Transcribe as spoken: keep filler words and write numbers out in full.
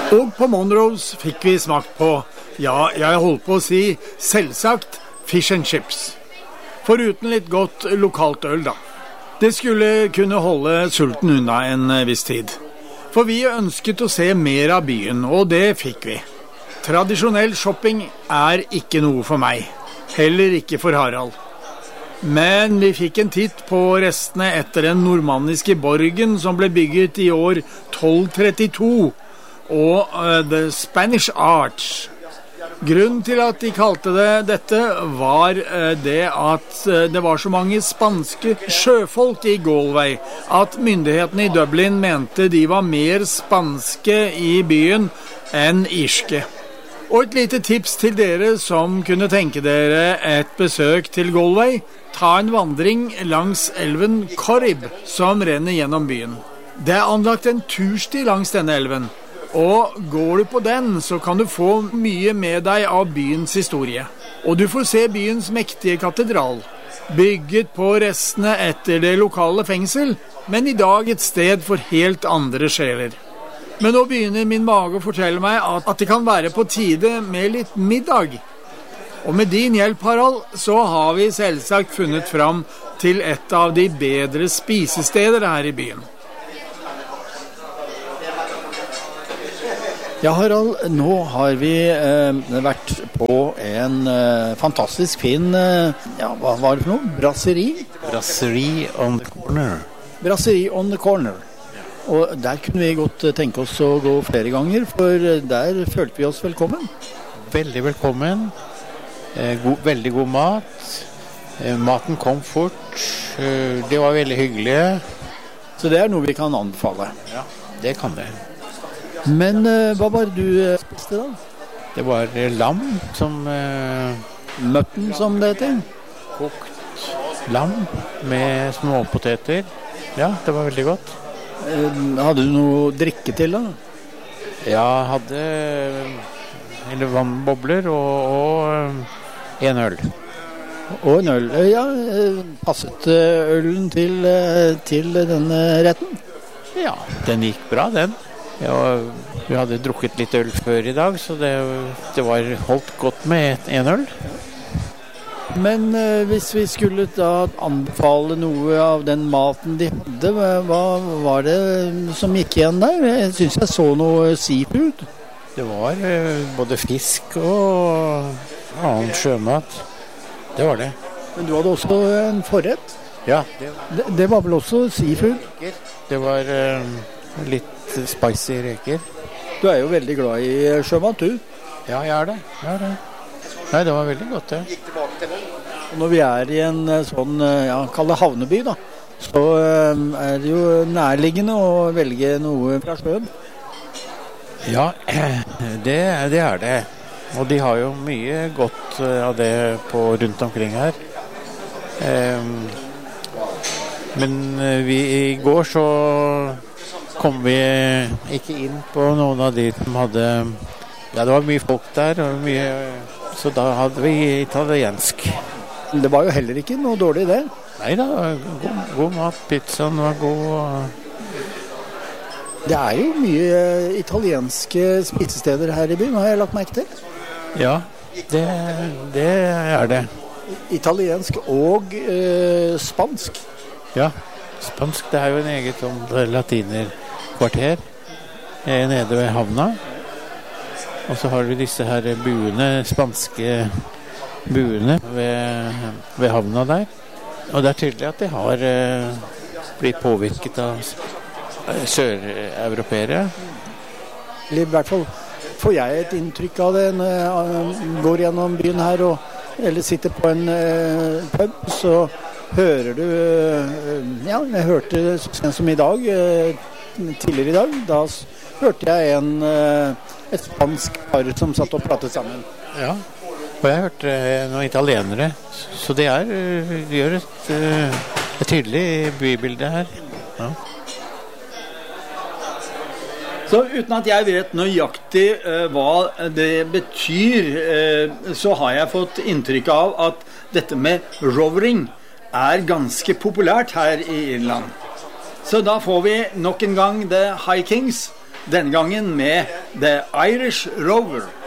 Og på Monrose fikk vi smakt på, ja, jeg holdt på å si, selvsagt fish and chips. Foruten litt godt lokalt øl da. Det skulle kunne holde sulten unna en viss tid. For vi ønsket å se mer av byen, og det fikk vi. Tradisjonell shopping er ikke noe for meg. Heller ikke for Harald. Men vi fikk en titt på restene etter den normanniske borgen som ble bygget i år tolv trettito, og uh, The Spanish Arch. Grunnen til at de kalte det dette var uh, det at uh, det var så mange spanske sjøfolk i Galway, at myndighetene i Dublin mente de var mer spanske i byen enn irske. Og et lite tips til dere som kunne tenke dere et besøk til Galway, ta en vandring langs elven Corrib, som renner gjennom byen. Det er anlagt en tursti langs denne elven, og går du på den, så kan du få mye med deg av byens historie. Og du får se byens mektige katedral, bygget på restene etter det lokale fengsel, men i dag et sted for helt andre sjeler. Men nå begynner min mage å fortelle meg at, at det kan være på tide med litt middag. Og med din hjelp, Harald, så har vi selvsagt funnet fram til et av de bedre spisesteder her i byen. Ja, Harald, nå har vi eh, vært på en eh, fantastisk fin, eh, ja, hva var det for noe? Brasserie? Brasserie on the corner. Brasserie on the corner. Og der kunne vi godt tenke oss å gå flere ganger, for der følte vi oss velkommen. Veldig velkommen. Eh, god, veldig god mat. Eh, maten kom fort. Eh, det var veldig hyggelig. Så det er noe vi kan anbefale. Ja, det kan det. Men eh, hva var det du eh, spiste da? Det var eh, lam som... Eh, Mutton, som det heter. Kokt lam med småpoteter. Ja, det var veldig godt. Hadde du noe drikke til da? Ja, hadde eller vannbobler og, og en øl. Og en øl. Ja, passet ølen til, til denne retten? Ja, den gikk bra, den. Ja, vi hadde drukket litt øl før i dag, så det, det var holdt godt med en øl. Men eh, hvis vi skulle da anbefale noe av den maten de hadde, hva var det som gikk igjen der? Jeg synes jeg så noe seafood. Det var eh, både fisk og annen sjømat. Det var det. Men du hadde også en forrett? Ja. Det, det, det var vel også seafood? Det var eh, litt spicy reker. Du er jo veldig glad i sjømat, du? Ja, jeg er det. Jeg er det. Nei, det var veldig godt, det. Og når vi er i en sånn, ja, kall det havneby da, så er det jo nærliggende å velge noe fra sjøen. Ja, det, det er det. Og de har jo mye godt av det på rundt omkring her. Men vi i går så kom vi ikke inn på noen av de som hadde... Ja, det var mye folk der, og mye... Så da hadde vi italiensk. Det var jo heller ikke noe dårlig det. Nei da, god, god mat, pizzaen var god. Det er jo mye italienske spisesteder her i byen, har jeg lagt merke til. Ja, det, det er det. Italiensk og eh, spansk. Ja, spansk, det er jo en eget sånn latinerkvarter eh, nede ved havna. Og så har vi disse her buene, spanske buene ved, ved havna der. Og det er tydelig at de har eh, blitt påvirket av sør-europeere. I hvert fall får jeg et inntrykk av det når jeg går gjennom byen her, og, eller sitter på en eh, pub, så hører du, eh, ja, jeg hørte så sent som i dag, eh, tidligere i dag, da hørte jeg en... Eh, et spansk par som satt og pratet sammen. Ja, og jeg hørte noen italienere, så det er, de gjør et, et tydelig bybilde her. Ja. Så uten at jeg vet nøyaktig uh, hva det betyr, uh, så har jeg fått inntrykk av at dette med rowing er ganske populært her i Irland. Så da får vi nok en gang The High Kings Denne gangen med The Irish Rover.